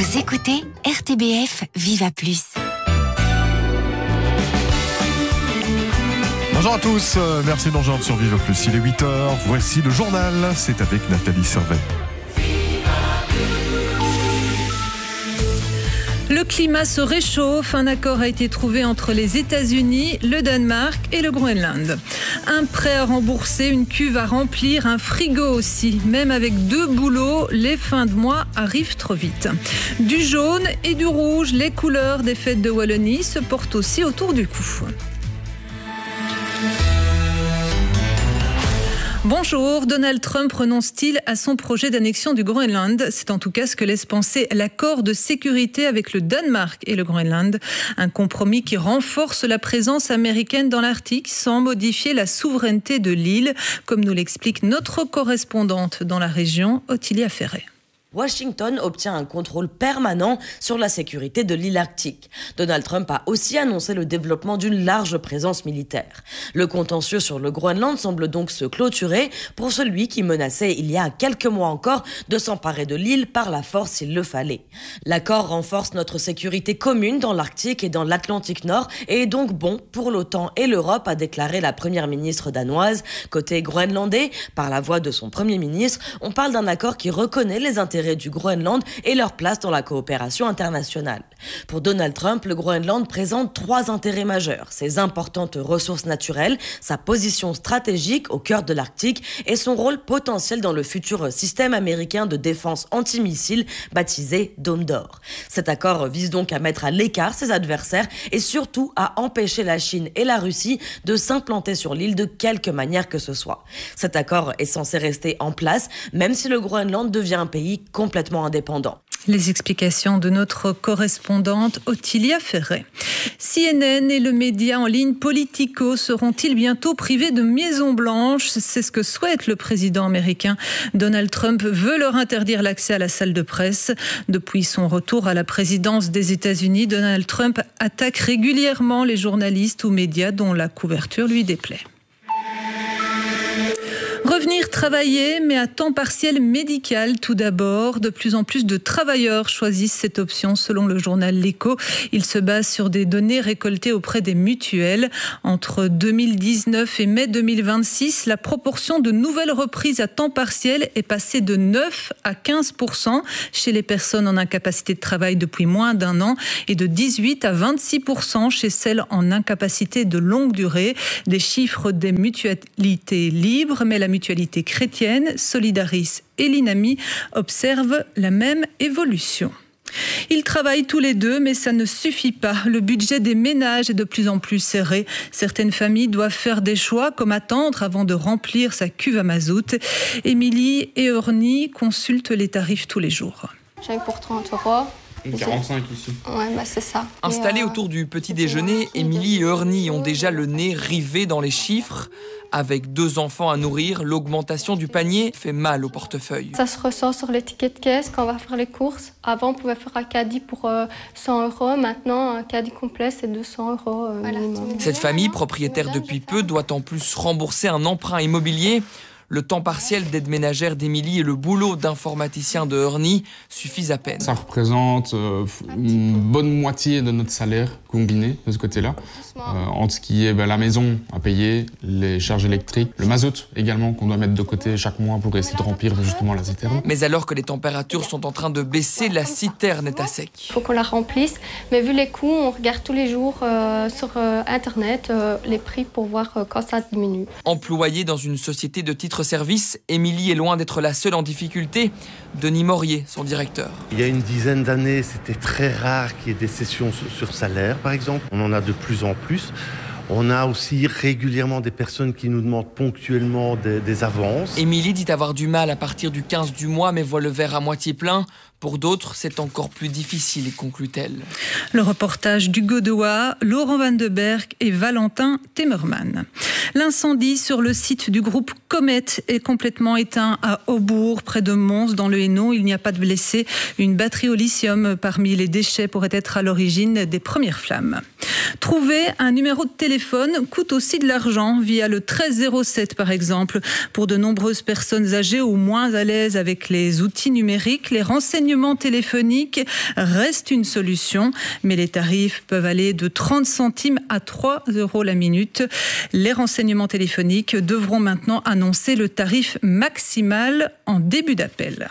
Vous écoutez RTBF Viva Plus. Bonjour à tous, merci de nous rejoindre sur Viva Plus. Il est 8h, voici le journal, c'est avec Nathalie Servet. Le climat se réchauffe. Un accord a été trouvé entre les États-Unis, le Danemark et le Groenland. Un prêt à rembourser, une cuve à remplir, un frigo aussi. Même avec 2 boulots, les fins de mois arrivent trop vite. Du jaune et du rouge, les couleurs des fêtes de Wallonie se portent aussi autour du cou. Bonjour, Donald Trump renonce-t-il à son projet d'annexion du Groenland? C'est en tout cas ce que laisse penser l'accord de sécurité avec le Danemark et le Groenland. Un compromis qui renforce la présence américaine dans l'Arctique sans modifier la souveraineté de l'île, comme nous l'explique notre correspondante dans la région, Ottilia Ferret. Washington obtient un contrôle permanent sur la sécurité de l'île arctique. Donald Trump a aussi annoncé le développement d'une large présence militaire. Le contentieux sur le Groenland semble donc se clôturer pour celui qui menaçait il y a quelques mois encore de s'emparer de l'île par la force s'il le fallait. L'accord renforce notre sécurité commune dans l'Arctique et dans l'Atlantique Nord et est donc bon pour l'OTAN et l'Europe, a déclaré la première ministre danoise. Côté groenlandais, par la voix de son premier ministre, on parle d'un accord qui reconnaît les intérêts du Groenland et leur place dans la coopération internationale. Pour Donald Trump, le Groenland présente 3 intérêts majeurs: ses importantes ressources naturelles, sa position stratégique au cœur de l'Arctique et son rôle potentiel dans le futur système américain de défense antimissile baptisé Dôme d'Or. Cet accord vise donc à mettre à l'écart ses adversaires et surtout à empêcher la Chine et la Russie de s'implanter sur l'île de quelque manière que ce soit. Cet accord est censé rester en place, même si le Groenland devient un pays complètement indépendant. Les explications de notre correspondante Ottilia Ferret. CNN et le média en ligne Politico seront-ils bientôt privés de Maison Blanche? C'est ce que souhaite le président américain. Donald Trump veut leur interdire l'accès à la salle de presse. Depuis son retour à la présidence des États-Unis, Donald Trump attaque régulièrement les journalistes ou médias dont la couverture lui déplaît. Revenir travailler, mais à temps partiel médical tout d'abord. De plus en plus de travailleurs choisissent cette option selon le journal L'Écho. Il se base sur des données récoltées auprès des mutuelles. Entre 2019 et mai 2026, la proportion de nouvelles reprises à temps partiel est passée de 9 à 15% chez les personnes en incapacité de travail depuis moins d'1 an et de 18 à 26% chez celles en incapacité de longue durée. Des chiffres des mutualités libres, mais la mutualité chrétienne, Solidaris et l'INAMI observent la même évolution. Ils travaillent tous les deux, mais ça ne suffit pas. Le budget des ménages est de plus en plus serré. Certaines familles doivent faire des choix, comme attendre avant de remplir sa cuve à mazout. Émilie et Orny consultent les tarifs tous les jours. J'ai pour 30 €. 45 ici. Ouais, c'est ça. Installés autour du petit déjeuner, Émilie et Orny ont déjà le nez rivé dans les chiffres. Avec 2 enfants à nourrir, l'augmentation du panier fait mal au portefeuille. Ça se ressent sur les tickets de caisse quand on va faire les courses. Avant, on pouvait faire un caddie pour 100 €. Maintenant, un caddie complet, c'est 200 € minimum. Cette famille, propriétaire depuis peu, doit en plus rembourser un emprunt immobilier. Le temps partiel d'aide ménagère d'Émilie et le boulot d'informaticien de Orny suffisent à peine. Ça représente une bonne moitié de notre salaire combiné de ce côté-là. Entre ce qui est la maison à payer, les charges électriques, le mazout également qu'on doit mettre de côté chaque mois pour essayer de remplir justement la citerne. Mais alors que les températures sont en train de baisser, la citerne est à sec. Il faut qu'on la remplisse. Mais vu les coûts, on regarde tous les jours sur Internet les prix pour voir quand ça diminue. Employée dans une société de titre-service, Émilie est loin d'être la seule en difficulté. Denis Morier, son directeur. Il y a une dizaine d'années, c'était très rare qu'il y ait des sessions sur salaire, par exemple. On en a de plus en plus. On a aussi régulièrement des personnes qui nous demandent ponctuellement des avances. Émilie dit avoir du mal à partir du 15 du mois, mais voit le verre à moitié plein. Pour d'autres, c'est encore plus difficile, conclut-elle. Le reportage d'Hugo Dewa, Laurent Van de Berg et Valentin Temmerman. L'incendie sur le site du groupe Comet est complètement éteint à Aubourg, près de Mons, dans le Hainaut. Il n'y a pas de blessés. Une batterie au lithium parmi les déchets pourrait être à l'origine des premières flammes. Trouver un numéro de téléphone coûte aussi de l'argent via le 1307 par exemple. Pour de nombreuses personnes âgées ou moins à l'aise avec les outils numériques, les renseignements téléphoniques restent une solution, mais les tarifs peuvent aller de 30 centimes à 3 € la minute. Les renseignements téléphoniques devront maintenant annoncer le tarif maximal en début d'appel.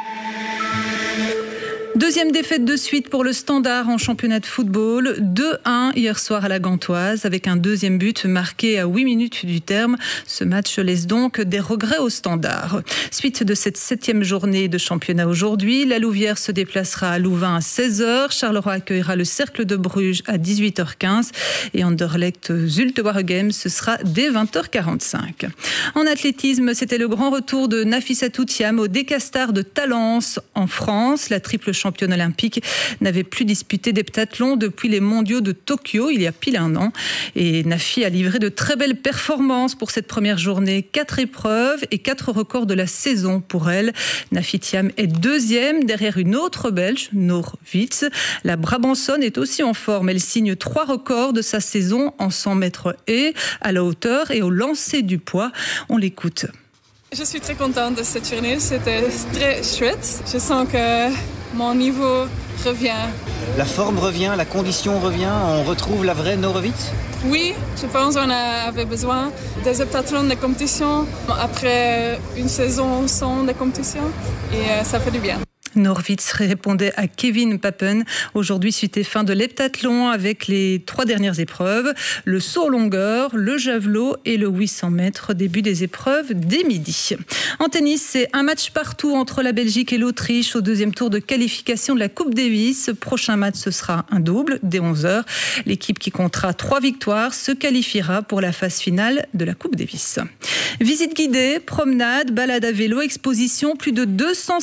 Deuxième défaite de suite pour le Standard en championnat de football. 2-1 hier soir à la Gantoise avec un deuxième but marqué à 8 minutes du terme. Ce match laisse donc des regrets au Standard. Suite de cette 7e journée de championnat aujourd'hui, la Louvière se déplacera à Louvain à 16h. Charleroi accueillera le Cercle de Bruges à 18h15 et Anderlecht Zulte Waregem, ce sera dès 20h45. En athlétisme, c'était le grand retour de Nafissatou Thiam au Décastar de Talence en France. La triple championne olympique n'avait plus disputé d'heptathlon depuis les mondiaux de Tokyo il y a pile un an. Et Nafi a livré de très belles performances pour cette première journée. 4 épreuves et 4 records de la saison pour elle. Nafi Thiam est deuxième derrière une autre Belge, Noor Witz. La Brabançonne est aussi en forme. Elle signe 3 records de sa saison en 100 mètres et à la hauteur et au lancer du poids. On l'écoute. Je suis très contente de cette journée. C'était très chouette. Je sens que mon niveau revient. La forme revient, la condition revient, on retrouve la vraie Noor Witz ? Oui, je pense qu'on avait besoin des heptathlons de compétition après une saison sans des compétitions et ça fait du bien. Noor Witz répondait à Kevin Papen. Aujourd'hui, suite et fin de l'heptathlon avec les 3 dernières épreuves. Le saut en longueur, le javelot et le 800 mètres. Début des épreuves dès midi. En tennis, c'est un match partout entre la Belgique et l'Autriche au deuxième tour de qualification de la Coupe Davis. Prochain match, ce sera un double dès 11h. L'équipe qui comptera 3 victoires se qualifiera pour la phase finale de la Coupe Davis. Visite guidée, promenade, balade à vélo, exposition. Plus de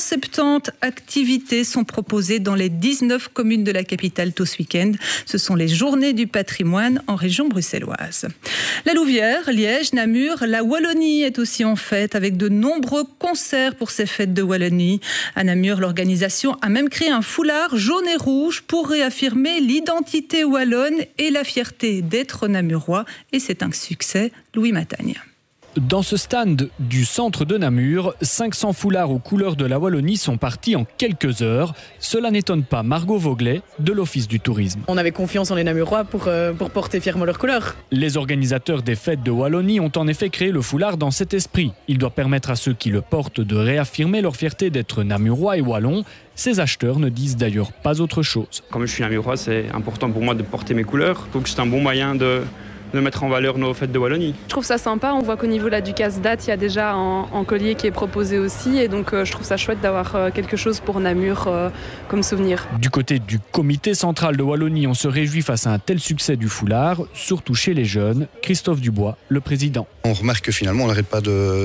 270 activités sont proposées dans les 19 communes de la capitale tout ce week-end. Ce sont les journées du patrimoine en région bruxelloise. La Louvière, Liège, Namur, la Wallonie est aussi en fête avec de nombreux concerts pour ces fêtes de Wallonie. À Namur, l'organisation a même créé un foulard jaune et rouge pour réaffirmer l'identité wallonne et la fierté d'être namurois. Et c'est un succès. Louis Matagne. Dans ce stand du centre de Namur, 500 foulards aux couleurs de la Wallonie sont partis en quelques heures. Cela n'étonne pas Margot Voglet de l'Office du tourisme. On avait confiance en les Namurois pour porter fièrement leurs couleurs. Les organisateurs des fêtes de Wallonie ont en effet créé le foulard dans cet esprit. Il doit permettre à ceux qui le portent de réaffirmer leur fierté d'être Namurois et Wallons. Ces acheteurs ne disent d'ailleurs pas autre chose. Comme je suis Namurois, c'est important pour moi de porter mes couleurs. Je trouve que c'est un bon moyen de mettre en valeur nos fêtes de Wallonie. Je trouve ça sympa, on voit qu'au niveau là, du casse-date, il y a déjà un collier qui est proposé aussi et donc je trouve ça chouette d'avoir quelque chose pour Namur comme souvenir. Du côté du comité central de Wallonie, on se réjouit face à un tel succès du foulard, surtout chez les jeunes. Christophe Dubois, le président. On remarque que finalement on n'arrête pas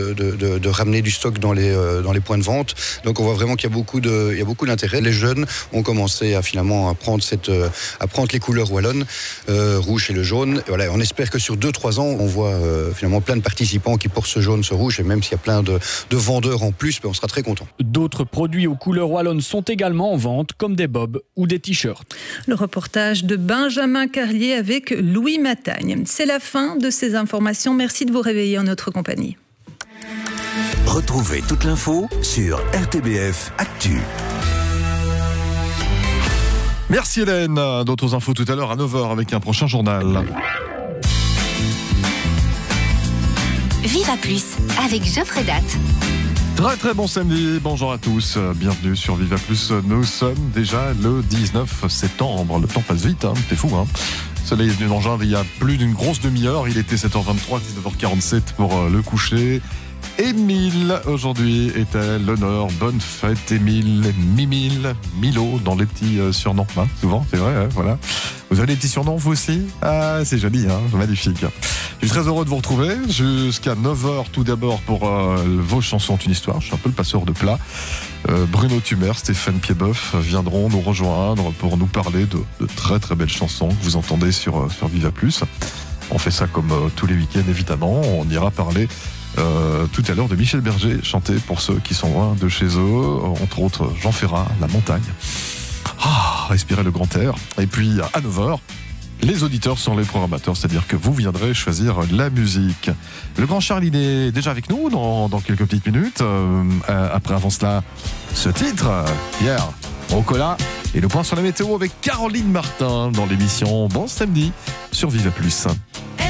de ramener du stock dans les points de vente, donc on voit vraiment qu'il y a beaucoup d'intérêt. Les jeunes ont commencé à finalement prendre les couleurs wallonnes, rouge et le jaune. Et voilà, on espère que sur 2-3 ans, on voit finalement plein de participants qui portent ce jaune, ce rouge, et même s'il y a plein de vendeurs en plus, on sera très content. D'autres produits aux couleurs wallonnes sont également en vente, comme des bobs ou des t-shirts. Le reportage de Benjamin Carlier avec Louis Matagne. C'est la fin de ces informations. Merci de vous réveiller en notre compagnie. Retrouvez toute l'info sur RTBF Actu. Merci Hélène. D'autres infos tout à l'heure à 9h avec un prochain journal. Viva Plus avec Geoffrey Date. Très très bon samedi, bonjour à tous, bienvenue sur Viva Plus. Nous sommes déjà le 19 septembre, le temps passe vite, hein, c'est fou. Hein. Le soleil est venu dans Gindre il y a plus d'une grosse demi-heure, il était 7h23, 19h47 pour le coucher. Émile, aujourd'hui, est à l'honneur. Bonne fête, Émile, Mimile, Milo, dans les petits surnoms. Hein, souvent, c'est vrai, hein, voilà. Vous avez des petits surnoms, vous aussi ? Ah, c'est joli, hein, magnifique. Je suis très heureux de vous retrouver jusqu'à 9h tout d'abord pour vos chansons une histoire. Je suis un peu le passeur de plat. Bruno Thumer, Stéphane Piedboeuf viendront nous rejoindre pour nous parler de très très belles chansons que vous entendez sur Viva Plus. On fait ça comme tous les week-ends, évidemment. On ira parler tout à l'heure de Michel Berger, chanté pour ceux qui sont loin de chez eux, entre autres Jean Ferrat, La Montagne. Respirer le grand air. Et puis à 9h, Les auditeurs sont les programmateurs, c'est-à-dire que vous viendrez choisir la musique. Le grand Charles, il est déjà avec nous dans quelques petites minutes. Après, avant cela, ce titre, Pierre Rocola et le point sur la météo avec Caroline Martin dans l'émission Bon Samedi sur Viva Plus.